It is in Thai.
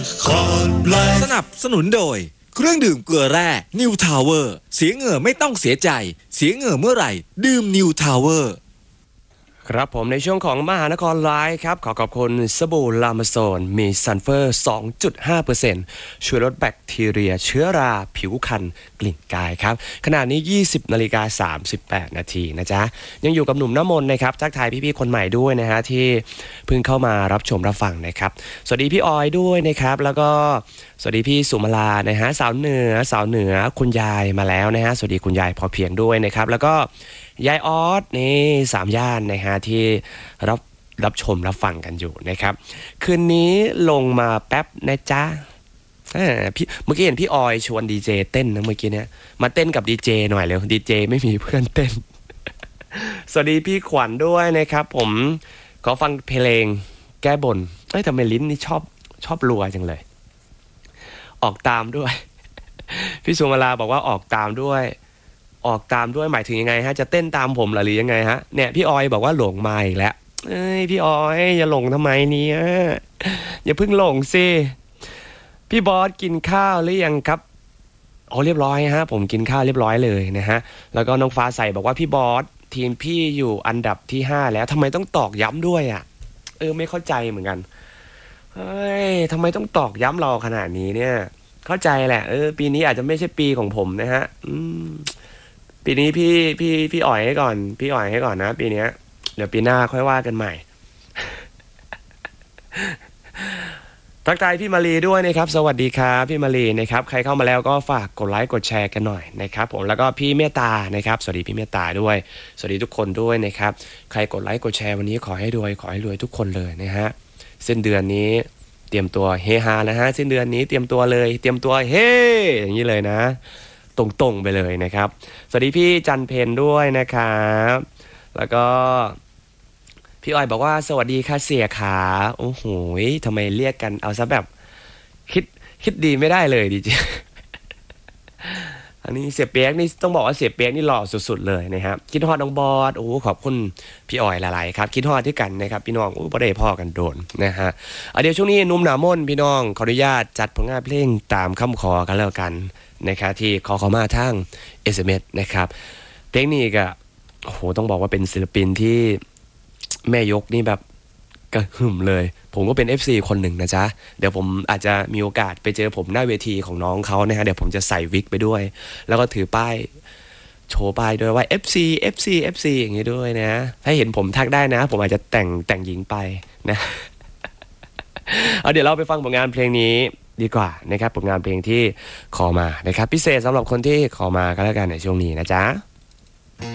สนับสนุนโดยเครื่องดื่มเกลือแร่ New Tower เสียเหงื่อไม่ต้องเสียใจเสียเหงื่อเมื่อไหร่ดื่ม New Tower ครับผมในช่วงของมหานครไลฟ์ครับขอขอบคุณสบู่ลามาโซนมีซัลเฟอร์ 2.5% ช่วยลดแบคทีเรียเชื้อราผิวคันกลิ่นกายครับขณะนี้ 20:38 นาทีนะจ๊ะยังอยู่กับหนุ่มน้ำมนต์นะครับทักทายพี่ๆคนใหม่ด้วยนะฮะที่เพิ่งเข้ามารับชมรับฟังนะครับสวัสดีพี่ออยด้วยนะครับแล้วก็สวัสดีพี่สุมาลานะฮะสาวเหนือคุณยายมาแล้วนะฮะสวัสดีคุณยายพอเพียงด้วยนะครับแล้วก็ยายออสนี่3ย่านนะฮะที่รับชมรับฟังกันอยู่นะครับคืนนี้ลงมาแป๊บนะจ๊ะพี่เมื่อกี้เห็นพี่ออยชวนดีเจเต้นนะเมื่อกี้เนี้ยมาเต้นกับดีเจหน่อยเร็วดีเจไม่มีเพื่อนเต้น สวัสดีพี่ขวัญด้วยนะครับผมขอฟังเพลงแก้บนทำไมลิ้นนี่ชอบรัวจังเลยออกตามด้วย พี่สุมาลาบอกว่าออกตามด้วยหมายถึงยังไงฮะจะเต้นตามผมหรือยังไงฮะเนี่ยพี่ออยบอกว่าหลงมาอีกแล้วพี่ออยอย่าหลงทำไมเนี่ยอย่าเพิ่งหลงสิพี่บอสกินข้าวหรือยังครับเรียบร้อยฮะผมกินข้าวเรียบร้อยเลยนะฮะแล้วก็น้องฟ้าใสบอกว่าพี่บอสทีมพี่อยู่อันดับที่5แล้วทำไมต้องตอกย้ำด้วยอ่ะไม่เข้าใจเหมือนกันเฮ้ยทำไมต้องตอกย้ำเราขนาดนี้เนี่ยเข้าใจแหละปีนี้อาจจะไม่ใช่ปีของผมนะฮะปีนี้พี่อ่อยให้ก่อนนะปีนี้เดี๋ยวปีหน้าค่อยว่ากันใหม่ ทักทายพี่มาลีด้วยนะครับสวัสดีครับพี่มาลีนะครับใครเข้ามาแล้วก็ฝากกดไลค์กดแชร์กันหน่อยนะครับผมแล้วก็พี่เมตตานะครับสวัสดีพี่เมตตาด้วยสวัสดีทุกคนด้วยนะครับใครกดไลค์กดแชร์วันนี้ขอให้รวยทุกคนเลยนะฮะสิ้นเดือนนี้เตรียมตัวเฮฮานะฮะสิ้นเดือนนี้เตรียมตัวเฮ้อย่างนี้เลยนะตรงๆไปเลยนะครับสวัสดีพี่จันเพนด้วยนะครับแล้วก็พี่อ้อยบอกว่าสวัสดีค่ะเสียขาโอ้โหทำไมเรียกกันเอาซะแบบคิดดีไม่ได้เลยดิจิอันนี้เสียเปียกนี่ต้องบอกว่าเสียเปียกนี่หล่อสุดๆเลยนะครับคิดฮอดน้องบอสขอบคุณพี่อ้อยหลายๆครับคิดฮอดที่กันนะครับพี่น้องบ่ได้พ่อกันโดนนะฮะเดี๋ยวช่วงนี้นุ่มหนามนพี่น้องขออนุญาตจัดผลงานเพลงตามคำขอกันแล้วกันนะครับที่ขอมาทาง SMS นะครับเพลงนี้ก็ต้องบอกว่าเป็นศิลปินที่แม่ยกนี่แบบกระหึ่มเลยผมก็เป็น FC คนหนึ่งนะจ๊ะเดี๋ยวผมอาจจะมีโอกาสไปเจอผมหน้าเวทีของน้องเขานะฮะเดี๋ยวผมจะใส่วิกไปด้วยแล้วก็ถือป้ายโชว์ป้ายด้วยว่า FC อย่างนี้ด้วยนะถ้าเห็นผมทักได้นะผมอาจจะแต่งหญิงไปนะ เดี๋ยวเราไปฟังผลงานเพลงนี้ดีกว่านะครับผลงานเพลงที่ขอมานะครับพิเศษสำหรับคนที่ขอมาก็แล้วกันในช่วงนี้นะจ๊ะ